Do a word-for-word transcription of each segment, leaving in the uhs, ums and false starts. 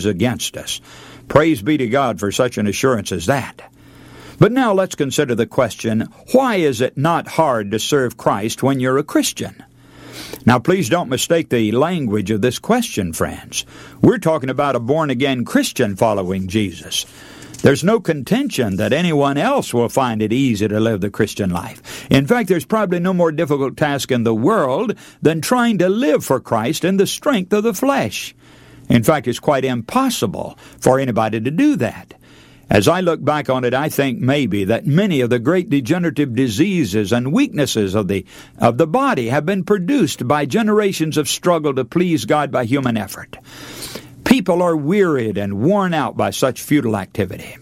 is against us. Praise be to God for such an assurance as that. But now let's consider the question, why is it not hard to serve Christ when you're a Christian? Now, please don't mistake the language of this question, friends. We're talking about a born-again Christian following Jesus. There's no contention that anyone else will find it easy to live the Christian life. In fact, there's probably no more difficult task in the world than trying to live for Christ in the strength of the flesh. In fact, it's quite impossible for anybody to do that. As I look back on it, I think maybe that many of the great degenerative diseases and weaknesses of the of the body have been produced by generations of struggle to please God by human effort. People are wearied and worn out by such futile activity.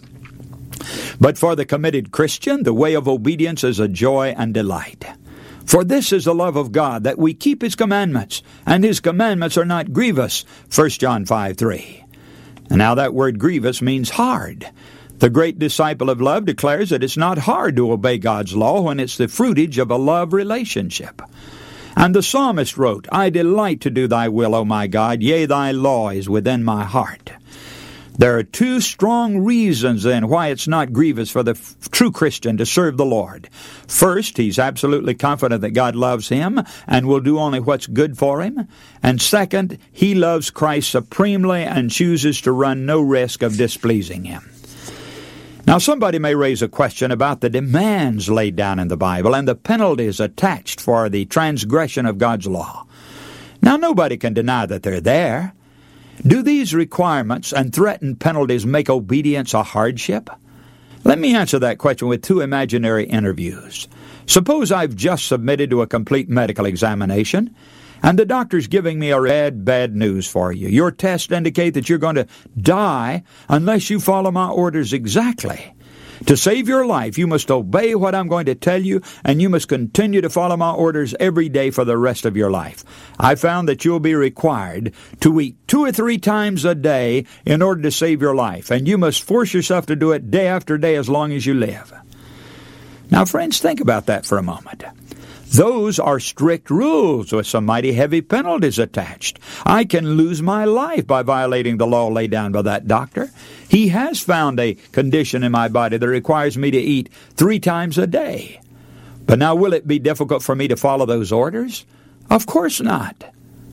But for the committed Christian, the way of obedience is a joy and delight. For this is the love of God, that we keep His commandments, and His commandments are not grievous, First John five three. And now that word grievous means hard. The great disciple of love declares that it's not hard to obey God's law when it's the fruitage of a love relationship. And the psalmist wrote, I delight to do thy will, O my God, yea, thy law is within my heart. There are two strong reasons, then, why it's not grievous for the f- true Christian to serve the Lord. First, he's absolutely confident that God loves him and will do only what's good for him. And second, he loves Christ supremely and chooses to run no risk of displeasing him. Now, somebody may raise a question about the demands laid down in the Bible and the penalties attached for the transgression of God's law. Now, nobody can deny that they're there. Do these requirements and threatened penalties make obedience a hardship? Let me answer that question with two imaginary interviews. Suppose I've just submitted to a complete medical examination, and the doctor's giving me a bad, bad news for you. Your tests indicate that you're going to die unless you follow my orders exactly. To save your life, you must obey what I'm going to tell you, and you must continue to follow my orders every day for the rest of your life. I found that you'll be required to eat two or three times a day in order to save your life, and you must force yourself to do it day after day as long as you live. Now, friends, think about that for a moment. Those are strict rules with some mighty heavy penalties attached. I can lose my life by violating the law laid down by that doctor. He has found a condition in my body that requires me to eat three times a day. But now, will it be difficult for me to follow those orders? Of course not.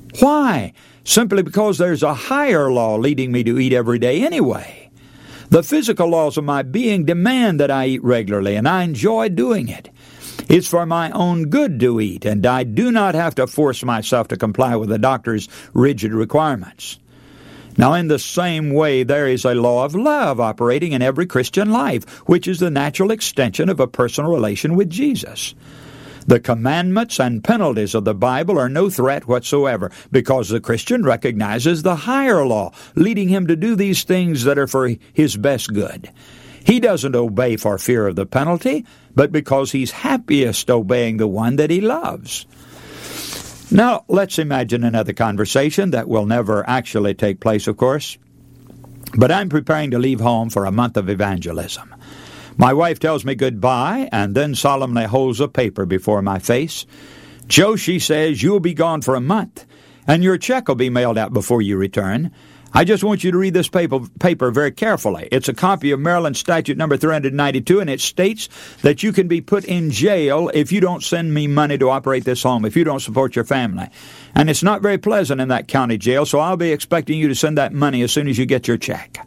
Why? Simply because there's a higher law leading me to eat every day anyway. The physical laws of my being demand that I eat regularly, and I enjoy doing it. It's for my own good to eat, and I do not have to force myself to comply with the doctor's rigid requirements. Now, in the same way, there is a law of love operating in every Christian life, which is the natural extension of a personal relation with Jesus. The commandments and penalties of the Bible are no threat whatsoever, because the Christian recognizes the higher law, leading him to do these things that are for his best good. He doesn't obey for fear of the penalty, but because he's happiest obeying the one that he loves. Now, let's imagine another conversation that will never actually take place, of course. But I'm preparing to leave home for a month of evangelism. My wife tells me goodbye and then solemnly holds a paper before my face. Joe, she says, you'll be gone for a month, and your check will be mailed out before you return. I just want you to read this paper, paper very carefully. It's a copy of Maryland Statute number three ninety-two, and it states that you can be put in jail if you don't send me money to operate this home, if you don't support your family. And it's not very pleasant in that county jail, so I'll be expecting you to send that money as soon as you get your check.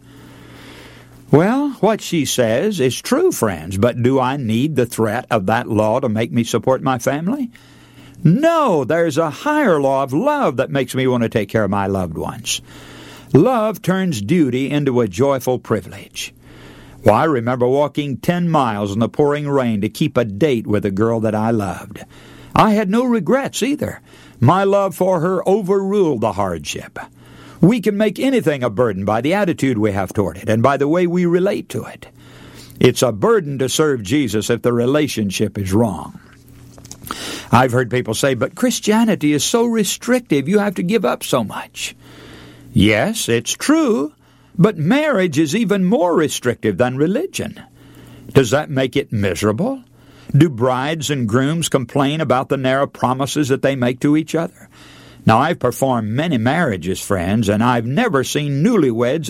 Well, what she says is true, friends, but do I need the threat of that law to make me support my family? No, there's a higher law of love that makes me want to take care of my loved ones. Love turns duty into a joyful privilege. Well, I remember walking ten miles in the pouring rain to keep a date with a girl that I loved. I had no regrets either. My love for her overruled the hardship. We can make anything a burden by the attitude we have toward it and by the way we relate to it. It's a burden to serve Jesus if the relationship is wrong. I've heard people say, but Christianity is so restrictive, you have to give up so much. Yes, it's true, but marriage is even more restrictive than religion. Does that make it miserable? Do brides and grooms complain about the narrow promises that they make to each other? Now, I've performed many marriages, friends, and I've never seen newlyweds